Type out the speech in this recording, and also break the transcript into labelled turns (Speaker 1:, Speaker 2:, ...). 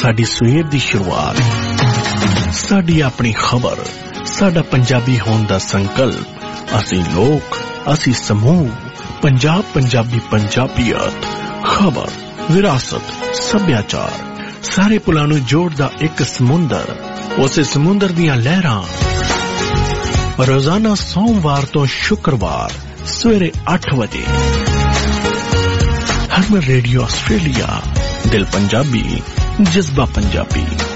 Speaker 1: ਸਾਡੀ ਸਵੇਰ ਦੀ ਸ਼ੁਰੂਆਤ, ਸਾਡੀ ਆਪਣੀ ਖਬਰ, ਸਾਡਾ ਪੰਜਾਬੀ ਹੋਣ ਦਾ ਸੰਕਲਪ। ਅਸੀਂ ਲੋਕ, ਅਸੀਂ ਸਮੂਹ, ਪੰਜਾਬ, ਪੰਜਾਬੀ, ਪੰਜਾਬੀਅਤ, ਖਬਰ, ਵਿਰਾਸਤ, ਸੱਭਿਆਚਾਰ, ਸਾਰੇ ਪੁਲਾਂ ਨੂੰ ਜੋੜਦਾ ਇੱਕ ਸਮੁੰਦਰ। ਉਸੇ ਸਮੁੰਦਰ ਦੀਆਂ ਲਹਿਰਾਂ ਰੋਜ਼ਾਨਾ ਸੋਮਵਾਰ ਤੋਂ ਸ਼ੁੱਕਰਵਾਰ ਸਵੇਰੇ 8 ਵਜੇ ਹਰਮਨ ਰੇਡੀਓ ਆਸਟ੍ਰੇਲੀਆ। ਦਿਲ ਪੰਜਾਬੀ, ਜਜ਼ਬਾ ਪੰਜਾਬੀ।